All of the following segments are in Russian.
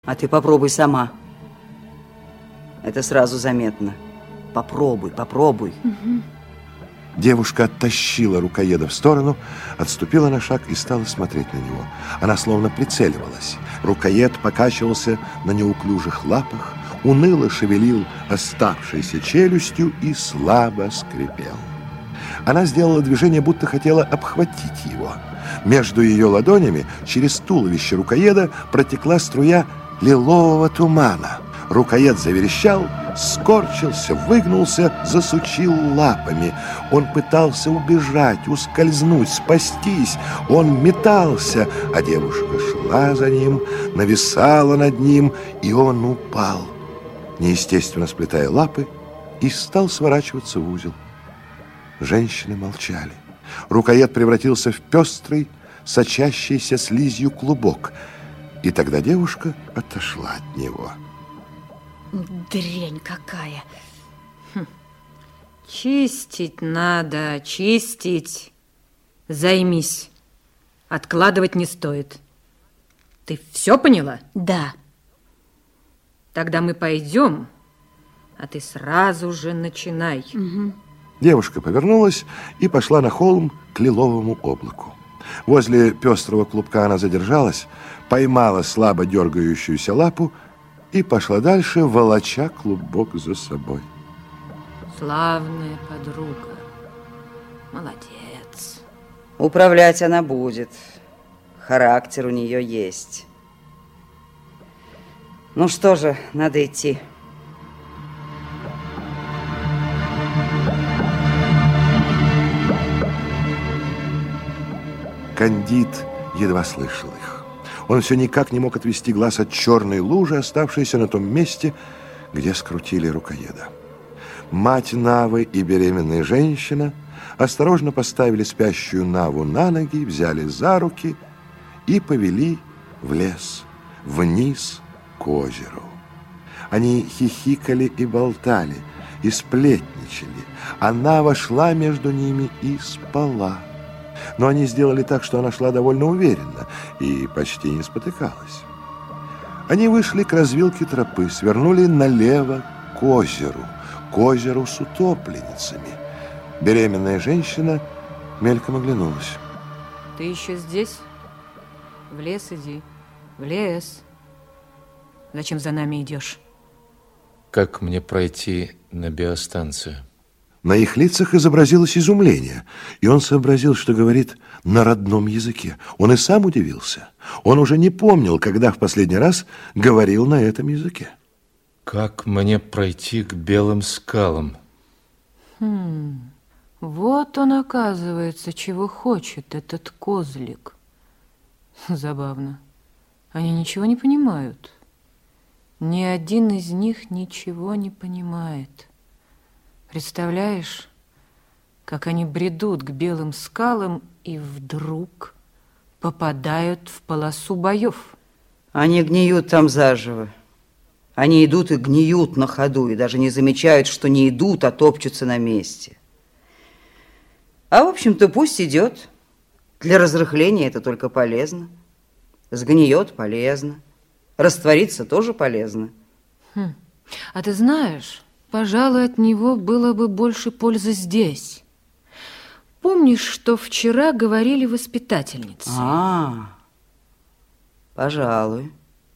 А ты попробуй сама. Это сразу заметно. Попробуй, попробуй. Угу. Девушка оттащила рукоеда в сторону, отступила на шаг и стала смотреть на него. Она словно прицеливалась. Рукоед покачивался на неуклюжих лапах, уныло шевелил оставшейся челюстью и слабо скрипел. Она сделала движение, будто хотела обхватить его. Между ее ладонями через туловище рукоеда протекла струя лилового тумана. Рукоед заверещал, скорчился, выгнулся, засучил лапами. Он пытался убежать, ускользнуть, спастись. Он метался, а девушка шла за ним, нависала над ним, и он упал, неестественно сплетая лапы, и стал сворачиваться в узел. Женщины молчали. Рукоед превратился в пестрый, сочащийся слизью клубок, и тогда девушка отошла от него. Дрянь какая! Чистить надо, чистить. Займись. Откладывать не стоит. Ты все поняла? Да. Тогда мы пойдем, а ты сразу же начинай. Угу. Девушка повернулась и пошла на холм к лиловому облаку. Возле пестрого клубка она задержалась, поймала слабо дергающуюся лапу и пошла дальше, волоча клубок за собой. Славная подруга. Молодец. Управлять она будет. Характер у нее есть. Ну что же, надо идти. Кандид едва слышал их. Он все никак не мог отвести глаз от черной лужи, оставшейся на том месте, где скрутили рукоеда. Мать Навы и беременная женщина осторожно поставили спящую Наву на ноги, взяли за руки и повели в лес, вниз к озеру. Они хихикали и болтали, и сплетничали, а Нава шла между ними и спала. Но они сделали так, что она шла довольно уверенно и почти не спотыкалась. Они вышли к развилке тропы, свернули налево к озеру с утопленницами. Беременная женщина мельком оглянулась. Ты еще здесь? В лес иди, в лес. Зачем за нами идешь? Как мне пройти на биостанцию? На их лицах изобразилось изумление, и он сообразил, что говорит на родном языке. Он и сам удивился. Он уже не помнил, когда в последний раз говорил на этом языке. Как мне пройти к белым скалам? Вот он, оказывается, чего хочет этот козлик. Забавно. Они ничего не понимают. Ни один из них ничего не понимает. Представляешь, как они бредут к белым скалам и вдруг попадают в полосу боев. Они гниют там заживо. Они идут и гниют на ходу, и даже не замечают, что не идут, а топчутся на месте. А, в общем-то, пусть идет. Для разрыхления это только полезно. Сгниет — полезно. Раствориться тоже полезно. А ты знаешь, пожалуй, от него было бы больше пользы здесь. Помнишь, что вчера говорили воспитательницы? Пожалуй.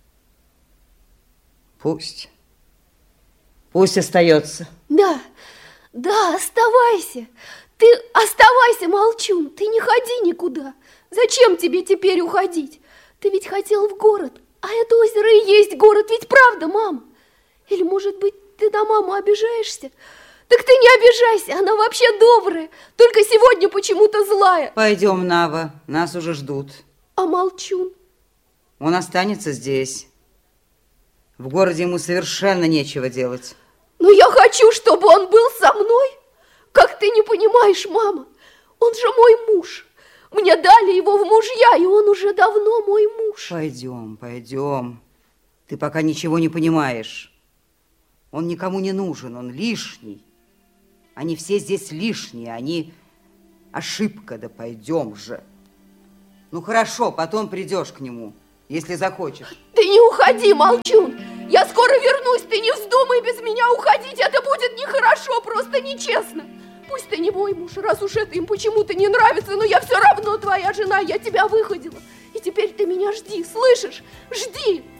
Пусть. Пусть остается. Да, оставайся. Ты оставайся, молчун. Ты не ходи никуда. Зачем тебе теперь уходить? Ты ведь хотел в город, а это озеро и есть город, ведь правда, мам? Или, может быть, ты на маму обижаешься? Так ты не обижайся, она вообще добрая, только сегодня почему-то злая. Пойдем, Нава, нас уже ждут. А молчун? Он останется здесь. В городе ему совершенно нечего делать. Но я хочу, чтобы он был со мной. Как ты не понимаешь, мама? Он же мой муж. Мне дали его в мужья, и он уже давно мой муж. Пойдем. Ты пока ничего не понимаешь. Он никому не нужен, он лишний. Они все здесь лишние, они ошибка, да пойдем же. Ну хорошо, потом придешь к нему. если захочешь. Ты не уходи, Молчун. Я скоро вернусь, ты не вздумай без меня уходить. Это будет нехорошо, просто нечестно. Пусть ты не мой муж, раз уж это им почему-то не нравится, но я все равно твоя жена, я тебя выходила. И теперь ты меня жди, слышишь? Жди!